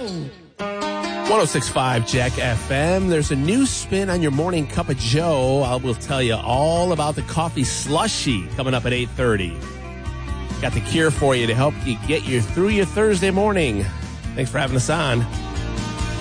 106.5 Jack FM. There's a new spin on your morning cup of Joe. I will tell you all about the coffee slushy coming up at 8:30. Got the cure for you to help you get you through your Thursday morning. Thanks for having us on.